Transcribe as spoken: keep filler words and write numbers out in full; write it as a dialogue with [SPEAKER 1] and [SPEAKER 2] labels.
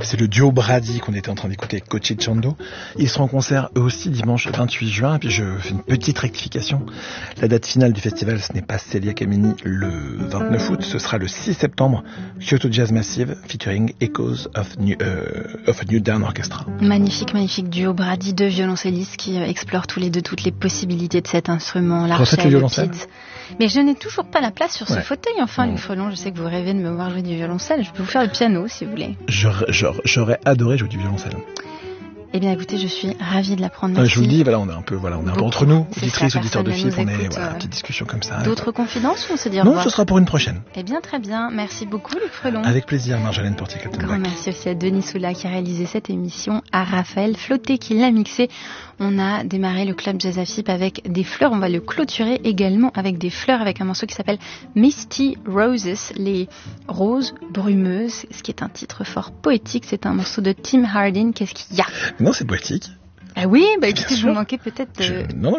[SPEAKER 1] C'est le duo Brady qu'on était en train d'écouter avec Cochi Chando. Ils seront en concert eux aussi dimanche vingt-huit juin. Et puis je fais une petite rectification. La date finale du festival, ce n'est pas Celia Kameni le vingt-neuf août, ce sera le six septembre. Kyoto Jazz Massive featuring Echoes of New, euh, of a New Dawn Orchestra.
[SPEAKER 2] Magnifique, magnifique duo Brady, deux violoncellistes qui euh, explorent tous les deux toutes les possibilités de cet instrument.
[SPEAKER 1] Recette le violoncelle.
[SPEAKER 2] Mais je n'ai toujours pas la place sur ce
[SPEAKER 1] Ouais.
[SPEAKER 2] fauteuil. Enfin,
[SPEAKER 1] Mmh.
[SPEAKER 2] Luc Frelon, je sais que vous rêvez de me voir jouer du violoncelle. Je peux vous faire le piano si vous voulez.
[SPEAKER 1] J'aurais, j'aurais, j'aurais adoré jouer du violoncelle.
[SPEAKER 2] Eh bien, écoutez, je suis ravie de l'apprendre.
[SPEAKER 1] Euh, je vous le dis, voilà, on est un peu, voilà, on est un peu entre nous,
[SPEAKER 2] C'est
[SPEAKER 1] auditrices,
[SPEAKER 2] ça,
[SPEAKER 1] auditeurs de
[SPEAKER 2] personne
[SPEAKER 1] F I P,
[SPEAKER 2] ne
[SPEAKER 1] on
[SPEAKER 2] nous
[SPEAKER 1] est,
[SPEAKER 2] écoute,
[SPEAKER 1] voilà,
[SPEAKER 2] euh,
[SPEAKER 1] petite discussion comme ça.
[SPEAKER 2] D'autres confidences ou on se dit au
[SPEAKER 1] Non,
[SPEAKER 2] revoir?
[SPEAKER 1] ce sera pour une prochaine.
[SPEAKER 2] Eh bien, très bien. Merci beaucoup, Luc Frelon.
[SPEAKER 1] Avec plaisir, Marjolaine Portier-Kaltenbach.
[SPEAKER 2] Grand merci aussi à Denis Soula qui a réalisé cette émission, à Raphaël Flotté qui l'a mixé. On a démarré le Club Jazz à F I P avec des fleurs. On va le clôturer également avec des fleurs, avec un morceau qui s'appelle Misty Roses, les roses brumeuses, ce qui est un titre fort poétique. C'est un morceau de Tim Hardin. Qu'est-ce qu'il y a?
[SPEAKER 1] Non, c'est poétique.
[SPEAKER 2] Ah oui, bah écoutez,
[SPEAKER 1] Bien
[SPEAKER 2] vous
[SPEAKER 1] sûr.
[SPEAKER 2] manquez peut-être de...
[SPEAKER 1] Je- Non, non,